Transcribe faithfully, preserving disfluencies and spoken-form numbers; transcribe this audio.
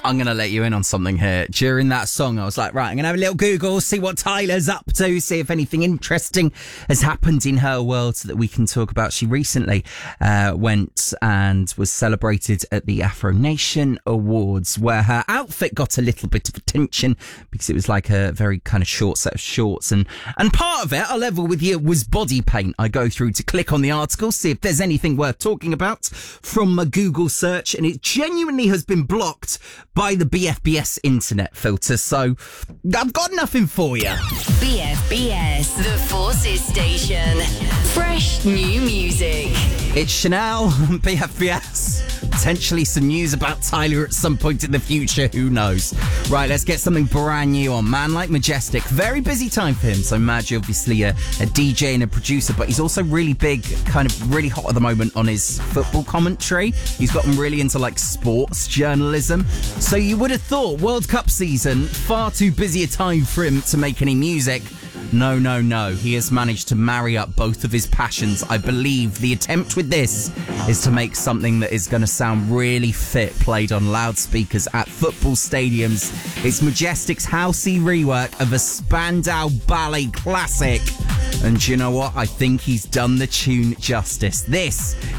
I'm going to let you in on something here. During that song, I was like, right, I'm going to have a little Google, see what Tyler's up to, see if anything interesting has happened in her world so that we can talk about. She recently uh, went and was celebrated at the Afro Nation Awards, where her outfit got a little bit of attention because it was like a very kind of short set of shorts. And, and part of it, I'll level with you, was body paint. I go through to click on the article, see if there's anything worth talking about from my Google search, and it genuinely has been blocked by the B F B S internet filter, so I've got nothing for you. B F B S, the Forces Station. Fresh new music. It's Chanel, B F B S. Potentially some news about Tyler at some point in the future, who knows. Right, let's get something brand new on. Man Like Majestic, very busy time for him. So Madge, obviously a, a D J and a producer, but he's also really big, kind of really hot at the moment on his football commentary. He's gotten really into like sports journalism. So you would have thought World Cup season, far too busy a time for him to make any music. No, no, no. He has managed to marry up both of his passions. I believe the attempt with this is to make something that is going to sound really fit, played on loudspeakers at football stadiums. It's Majestic's housey rework of a Spandau Ballet classic. And you know what? I think he's done the tune justice. This